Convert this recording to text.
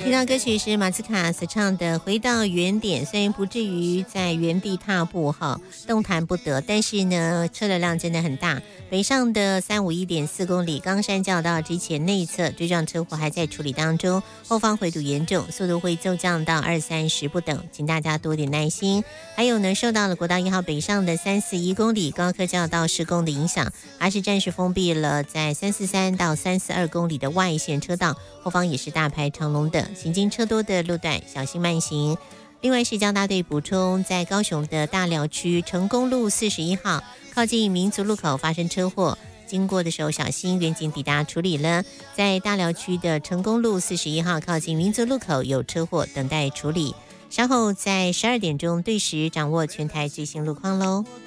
听到歌曲是马斯卡所唱的《回到原点》，虽然不至于在原地踏步动弹不得，但是呢车流量真的很大。北上的351.4公里冈山交流道之前内侧追撞车祸还在处理当中，后方回堵严重，速度会骤降到20-30不等，请大家多点耐心。还有呢，受到了国道1号北上的341公里高科交流道施工的影响，还是暂时封闭了在343到342公里的外线车道，后方也是大排长龙的，行经车多的路段小心慢行。另外是交大队补充，在高雄的大寮区成功路41号靠近民族路口发生车祸，经过的时候小心，远警抵达处理了。在大寮区的成功路41号靠近民族路口有车祸等待处理，稍后在12点钟对时掌握全台最新路况咯。